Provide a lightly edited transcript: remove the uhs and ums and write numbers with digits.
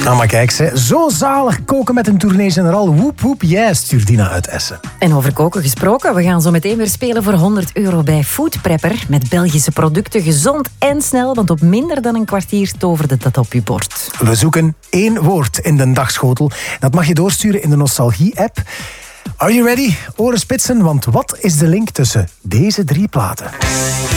Ah, maar kijk, zo zalig koken met een Tournee Générale. Woep woep, yes, stuurt Dina uit Essen. En over koken gesproken, we gaan zo meteen weer spelen voor €100 bij Food Prepper. Met Belgische producten, gezond en snel, want op minder dan een kwartier toverde dat op je bord. We zoeken 1 woord in de dagschotel. Dat mag je doorsturen in de Nostalgie-app. Are you ready? Oren spitsen, want wat is de link tussen deze 3 platen?